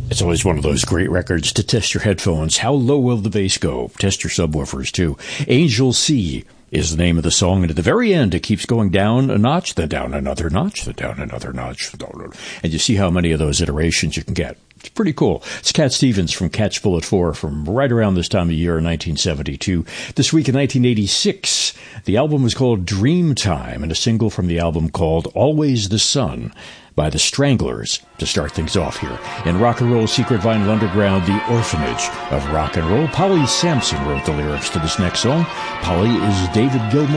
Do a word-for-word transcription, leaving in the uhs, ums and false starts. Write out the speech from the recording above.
It's always one of those great records to test your headphones. How low will the bass go? Test your subwoofers, too. Angel C is the name of the song, and at the very end, it keeps going down a notch, then down another notch, then down another notch. And you see how many of those iterations you can get. It's pretty cool. It's Cat Stevens from Catch Bullet four from right around this time of year in nineteen seventy-two. This week in nineteen eighty-six, the album was called Dreamtime, and a single from the album called Always the Sun by the Stranglers to start things off here. In Rock and Roll Secret Vinyl Underground, the orphanage of rock and roll, Polly Sampson wrote the lyrics to this next song. Polly is David Gilmour.